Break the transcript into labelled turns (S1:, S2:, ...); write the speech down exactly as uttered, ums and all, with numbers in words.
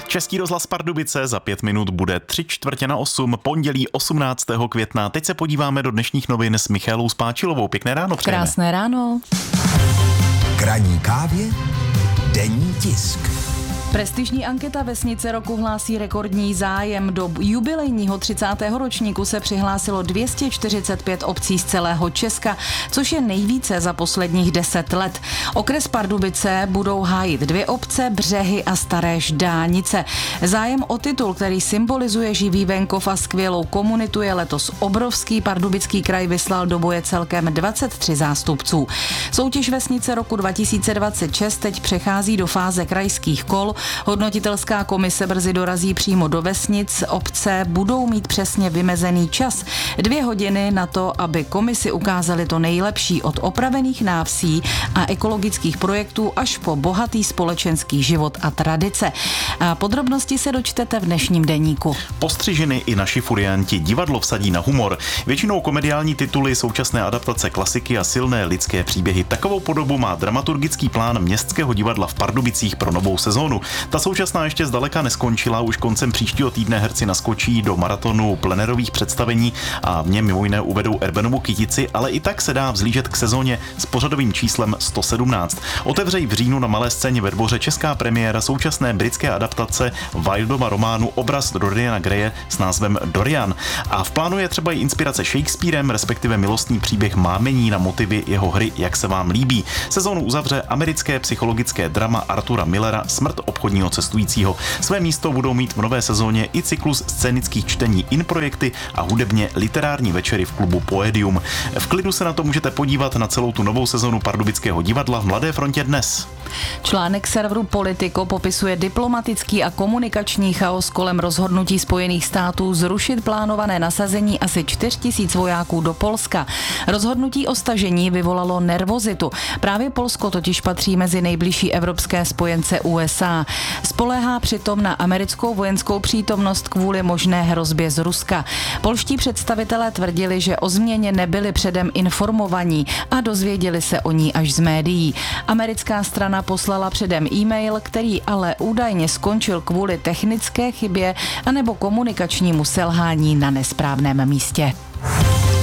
S1: Český rozhlas Pardubice za pět minut bude tři čtvrtě na osm, pondělí osmnáctého května. Teď se podíváme do dnešních novin s Michaelou Spáčilovou. Pěkné ráno přejeme.
S2: Krásné ráno.
S3: K ranní kávě denní tisk.
S2: Prestižní anketa Vesnice roku hlásí rekordní zájem. Do jubilejního třicátého ročníku se přihlásilo dvě stě čtyřicet pět obcí z celého Česka, což je nejvíce za posledních deset let. Okres Pardubice budou hájit dvě obce, Břehy a Staré Ždánice. Zájem o titul, který symbolizuje živý venkov a skvělou komunitu, je letos obrovský. Pardubický kraj vyslal do boje celkem dvacet tři zástupců. Soutěž Vesnice roku dva tisíce dvacet šest teď přechází do fáze krajských kol. Hodnotitelská komise brzy dorazí přímo do vesnic. Obce budou mít přesně vymezený čas. Dvě hodiny na to, aby komisi ukázali to nejlepší od opravených návsí a ekologických projektů až po bohatý společenský život a tradice. A podrobnosti se dočtete v dnešním deníku.
S1: Postřižiny i naši furianti, divadlo vsadí na humor. Většinou komediální tituly, současné adaptace klasiky a silné lidské příběhy. Takovou podobu má dramaturgický plán Městského divadla v Pardubicích pro novou sezónu. Ta současná ještě zdaleka neskončila, už koncem příštího týdne herci naskočí do maratonu plenerových představení a v něm mimo jiné uvedou Erbenovu Kytici, ale i tak se dá vzlížet k sezóně s pořadovým číslem sto sedmnáct. Otevřejí v říjnu na malé scéně ve Dvoře česká premiéra současné britské adaptace Wildova románu Obraz Doriana Greje s názvem Dorian. A v plánu je třeba i inspirace Shakespearem, respektive milostný příběh Mámení na motivy jeho hry Jak se vám líbí. Sezónu uzavře americké psychologické drama Artura Millera Smrt obchodního cestujícího. Své místo budou mít v nové sezóně i cyklus scénických čtení in projekty a hudebně literární večery v klubu Poedium. V klidu se na to můžete podívat na celou tu novou sezónu Pardubického divadla v Mladé frontě dnes.
S2: Článek serveru Politico popisuje diplomatický a komunikační chaos kolem rozhodnutí Spojených států zrušit plánované nasazení asi čtyři tisíce vojáků do Polska. Rozhodnutí o stažení vyvolalo nervozitu. Právě Polsko totiž patří mezi nejbližší evropské spojence U S A. Spoléhá přitom na americkou vojenskou přítomnost kvůli možné hrozbě z Ruska. Polští představitelé tvrdili, že o změně nebyli předem informovaní a dozvěděli se o ní až z médií. Americká strana poslala předem e-mail, který ale údajně skončil kvůli technické chybě anebo komunikačnímu selhání na nesprávném místě.